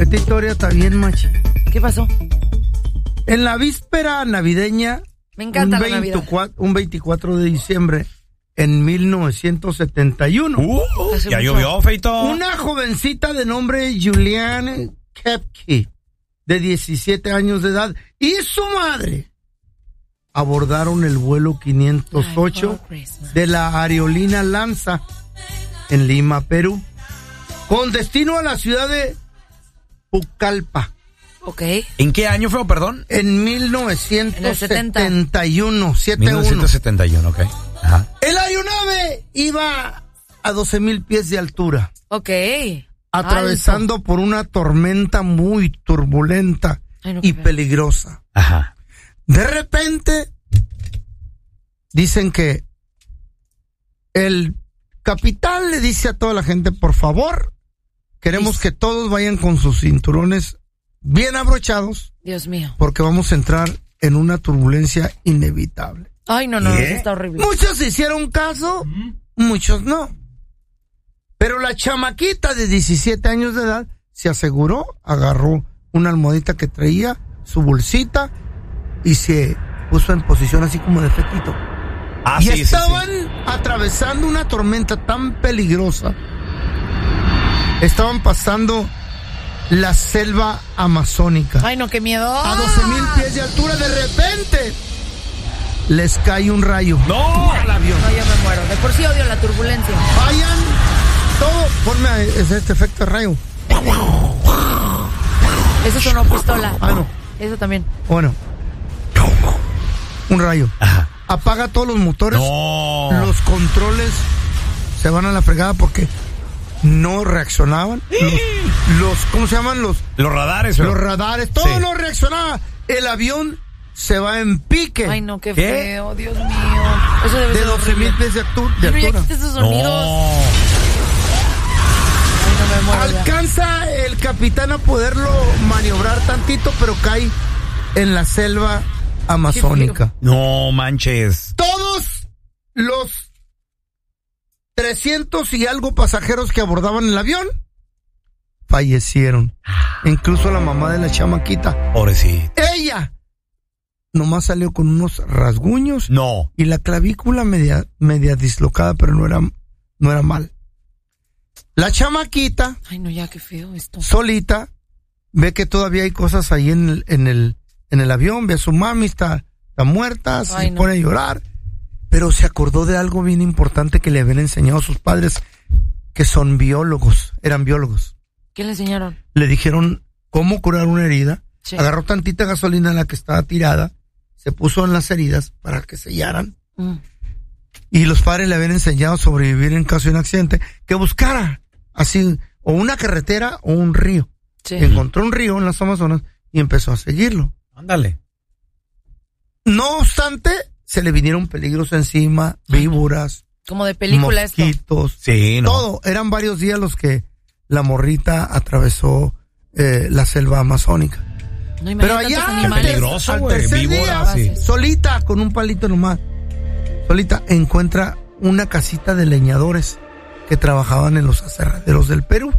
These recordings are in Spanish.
esta historia está bien machi. ¿Qué pasó? En la víspera navideña, me encanta la Navidad. Un 24 de diciembre, en 1971. Ya llovió, Feito. Una jovencita de nombre Julianne Kepke, de 17 años de edad, y su madre abordaron el vuelo 508 de la aerolínea Lanza en Lima, Perú, con destino a la ciudad de Pucallpa. Ok. ¿En qué año fue, perdón? En 1971. 1971, ok. Ajá. El aeronave iba a 12,000 pies de altura. Ok. Atravesando por una tormenta muy turbulenta y peligrosa. Ajá. De repente, dicen que el capitán le dice a toda la gente, por favor, queremos que todos vayan con sus cinturones bien abrochados. Dios mío. Porque vamos a entrar en una turbulencia inevitable. Ay, no, eso está horrible. Muchos hicieron caso, muchos no. Pero la chamaquita de 17 años de edad se aseguró, agarró una almohadita que traía, su bolsita, y se puso en posición así como de fetito. Y estaban atravesando una tormenta tan peligrosa. Estaban pasando la selva amazónica. Ay, no, qué miedo. A 12,000 pies de altura, de repente les cae un rayo. ¡No! Al avión. No, yo me muero. De por sí odio la turbulencia. Vayan todo. Ponme este efecto de rayo. Eso sonó pistola. Ah, no. Eso también. Bueno. Un rayo. Ajá. Apaga todos los motores. No. Los controles se van a la fregada porque no reaccionaban. ¿Cómo se llaman? Los radares. Los radares. Todo no reaccionaba. El avión se va en pique. Ay, no, qué feo, Dios mío. Eso debe de ser 12,000 pies de altura. Pero ya quité esos sonidos. Ay, no me muero. Alcanza el capitán a poderlo maniobrar tantito, pero cae en la selva amazónica. No manches. Todos los 300 y algo pasajeros que abordaban el avión fallecieron. Incluso la mamá de la chamaquita. Pobrecita. Ella nomás salió con unos rasguños. No. Y la clavícula media dislocada, pero no era mal. La chamaquita. Ay, no, ya, qué feo esto. Solita, ve que todavía hay cosas ahí en el avión, ve a su mami, está muerta, se pone a llorar, pero se acordó de algo bien importante que le habían enseñado a sus padres, que son biólogos, eran biólogos. ¿Qué le enseñaron? Le dijeron cómo curar una herida, sí. Agarró tantita gasolina en la que estaba tirada, se puso en las heridas para que sellaran, y los padres le habían enseñado a sobrevivir en caso de un accidente, que buscara así, o una carretera o un río. Sí. Encontró un río en las Amazonas y empezó a seguirlo. Ándale. No obstante, se le vinieron peligros encima, víboras. Como de película mosquitos, esto. Sí, no. Todo. Eran varios días los que la morrita atravesó la selva amazónica. No, pero allá, peligroso, al tercer víboras, día, solita, con un palito nomás, solita, encuentra una casita de leñadores que trabajaban en los aserraderos del Perú.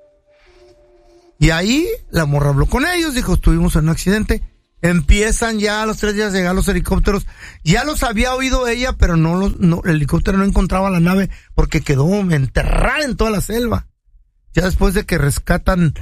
Y ahí la morra habló con ellos, dijo, estuvimos en un accidente. Empiezan ya a los 3 días a llegar los helicópteros. Ya los había oído ella, pero el helicóptero no encontraba la nave porque quedó enterrada en toda la selva. Ya después de que rescatan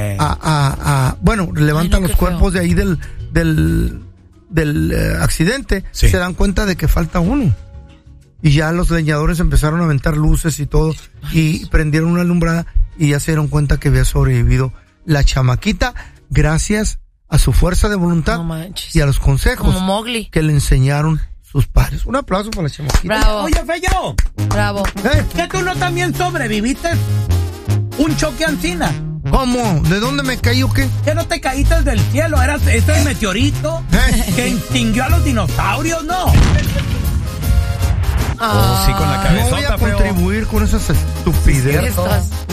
levantan los cuerpos de ahí del accidente, se dan cuenta de que falta uno. Y ya los leñadores empezaron a aventar luces y todo, y prendieron una alumbrada y ya se dieron cuenta que había sobrevivido la chamaquita gracias a su fuerza de voluntad y a los consejos que le enseñaron sus padres. Un aplauso para la chamaquita. Bravo. Oye, Feyo. Bravo. ¿Que tú no también sobreviviste un choque ancina? ¿Cómo? ¿De dónde me caí o qué? Que no te caíste del cielo, era ese meteorito que extinguió a los dinosaurios, ¿no? Sí, con la cabezota, no voy a contribuir con esas estupideces.